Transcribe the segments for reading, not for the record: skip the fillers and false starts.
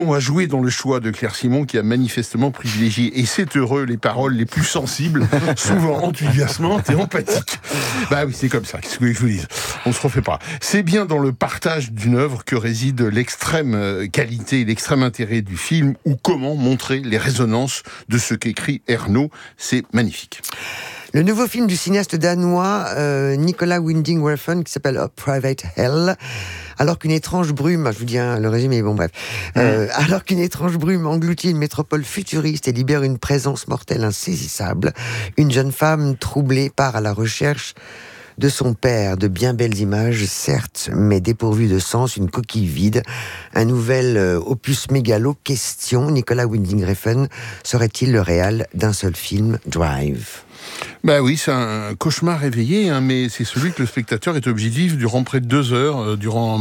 On va jouer dans le choix de Claire Simon qui a manifestement privilégié, et c'est heureux, les paroles les plus sensibles, souvent enthousiasmantes et empathiques. Bah oui, c'est comme ça, qu'est-ce que je vous dis ? On se refait pas. C'est bien dans le partage d'une œuvre que réside l'extrême qualité et l'extrême intérêt du film, ou comment montrer les résonances de ce qu'écrit Ernaux. C'est magnifique. Le nouveau film du cinéaste danois Nicolas Winding Refn qui s'appelle A Private Hell. Alors qu'une étrange brume, je vous dis le résumé, bon bref, alors qu'une étrange brume engloutit une métropole futuriste et libère une présence mortelle insaisissable, une jeune femme troublée part à la recherche de son père, de bien belles images, certes, mais dépourvues de sens, une coquille vide. Un nouvel opus mégalo. Question, Nicolas Winding Refn serait-il le réal d'un seul film, Drive ? Bah oui, c'est un cauchemar réveillé, mais c'est celui que le spectateur est obligé de vivre durant près de 2 heures, durant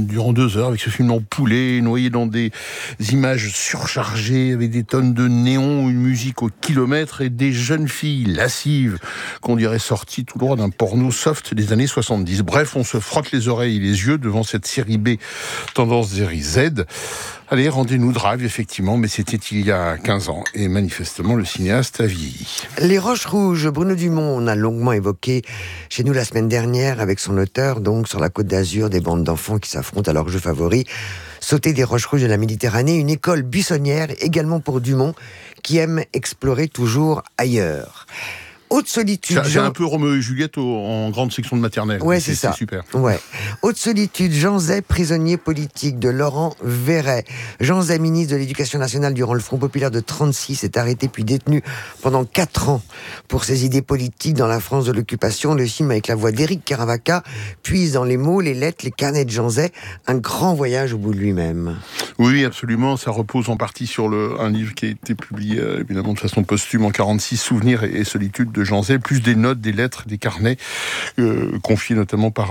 2 heures, avec ce film en poulet, noyé dans des images surchargées, avec des tonnes de néons, une musique au kilomètre et des jeunes filles lascives, qu'on dirait sorties tout droit d'un porno soft des années 70. Bref, on se frotte les oreilles et les yeux devant cette série B, tendance série Z. Allez, rendez-nous Drive, effectivement, mais c'était il y a 15 ans, et manifestement, le cinéaste a vieilli. Les Roches Rouges, Bruno Dumont, on a longuement évoqué chez nous la semaine dernière avec son auteur, donc sur la Côte d'Azur, des bandes d'enfants qui s'affrontent à leur jeu favori. Sauter des Roches Rouges de la Méditerranée, une école buissonnière, également pour Dumont, qui aime explorer toujours ailleurs. Haute solitude. C'est un peu Roméo et Juliette en grande section de maternelle. Ouais, c'est ça. C'est super. Ouais. Haute solitude, Jean Zay, prisonnier politique, de Laurent Verret. Jean Zay, ministre de l'Éducation nationale durant le Front populaire de 36, est arrêté puis détenu pendant 4 ans pour ses idées politiques dans la France de l'occupation. Le film, avec la voix d'Éric Caravaca, puise dans les mots, les lettres, les carnets de Jean Zay, un grand voyage au bout de lui-même. Oui, absolument. Ça repose en partie sur un livre qui a été publié, évidemment, de façon posthume en 46, Souvenirs et solitude de Jean Zay, plus des notes, des lettres, des carnets, confiés notamment par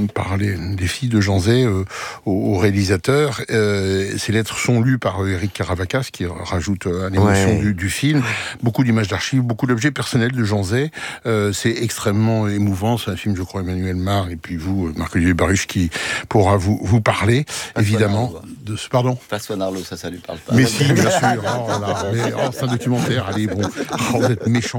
les filles de Jean Zay au réalisateur. Ces lettres sont lues par Éric Caravaca, ce qui rajoute à l'émotion du film. Beaucoup d'images d'archives, beaucoup d'objets personnels de Jean Zay. C'est extrêmement émouvant. C'est un film, je crois, Emmanuel Mar, et puis vous, Marc-Olivier Baruch, qui pourra vous parler, évidemment, de ce... Pardon ? Passoine Arlot, ça lui parle pas. Mais si, bien sûr. C'est un documentaire. Allez, bon. Vous êtes méchant.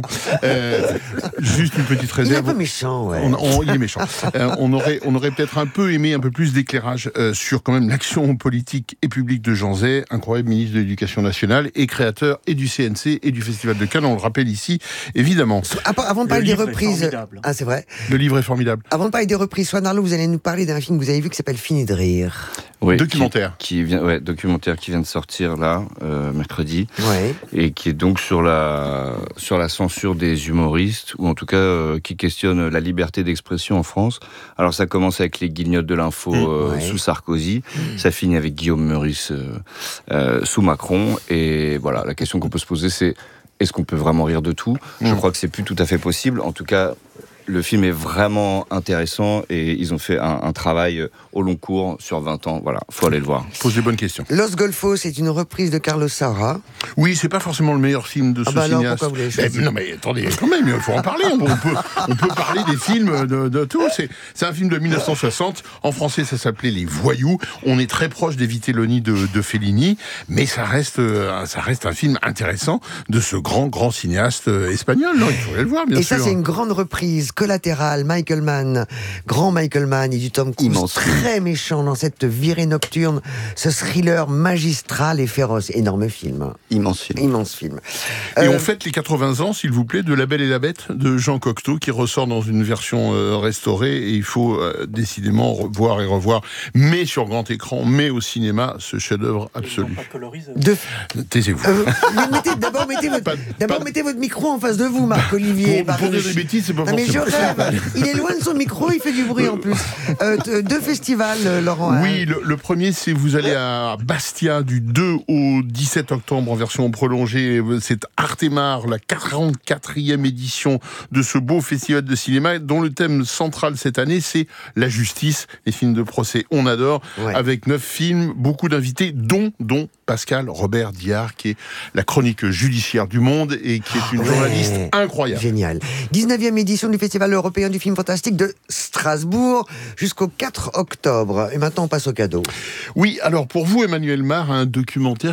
Juste une petite réserve. Il est un peu méchant, ouais. Il est méchant. On aurait peut-être un peu aimé un peu plus d'éclairage sur quand même l'action politique et publique de Jean Zay, incroyable ministre de l'Éducation nationale et créateur et du CNC et du Festival de Cannes. On le rappelle ici, évidemment. Avant de parler des reprises, c'est vrai. Le livre est formidable. Avant de parler des reprises, Swan Arlo, vous allez nous parler d'un film que vous avez vu qui s'appelle Fini de rire. Oui, documentaire. Documentaire qui vient de sortir là, mercredi, ouais. Et qui est donc sur la censure des humoristes, ou en tout cas qui questionne la liberté d'expression en France. Alors ça commence avec les guignols de l'info sous Sarkozy, ça finit avec Guillaume Meurice sous Macron, et voilà, la question qu'on peut se poser, c'est est-ce qu'on peut vraiment rire de tout ? Je crois que c'est plus tout à fait possible, en tout cas... Le film est vraiment intéressant et ils ont fait un travail au long cours sur 20 ans. Voilà, faut aller le voir. Pose des bonnes questions. Los Golfos, c'est une reprise de Carlos Saura. Oui, c'est pas forcément le meilleur film de ce cinéaste. Alors, pourquoi vous l'avez choisi ? Non, mais attendez, quand même, il faut en parler. On peut parler des films de tout. C'est un film de 1960. En français, ça s'appelait Les Voyous. On est très proche des Vitelloni de Fellini, mais ça reste un film intéressant de ce grand cinéaste espagnol. Non, il faudrait le voir, bien sûr. Et ça, c'est une grande reprise. Collatéral, Michael Mann, grand Michael Mann et du Tom Cruise, immense, très méchant dans cette virée nocturne, ce thriller magistral et féroce. Énorme film. Immense film. Immense film. Et on fête les 80 ans, s'il vous plaît, de La Belle et la Bête de Jean Cocteau, qui ressort dans une version restaurée, et il faut décidément revoir et revoir, mais sur grand écran, mais au cinéma, ce chef-d'œuvre absolu. Taisez-vous. D'abord, mettez votre micro en face de vous, Marc-Olivier. Pour dire des bêtises, c'est pas forcément... Il est loin de son micro, il fait du bruit en plus. 2 festivals, Laurent. Oui, le premier, c'est vous allez à Bastia du 2 au 17 octobre en version prolongée. C'est Artemar, la 44e édition de ce beau festival de cinéma, dont le thème central cette année, c'est la justice. Les films de procès, on adore. Ouais. Avec 9 films, beaucoup d'invités, dont Pascal Robert Diard, qui est la chronique judiciaire du Monde et qui est une journaliste incroyable. Génial. 19e édition du Festival européen du film fantastique de Strasbourg jusqu'au 4 octobre. Et maintenant, on passe au cadeau. Oui, alors pour vous, Emmanuel Mar, un documentaire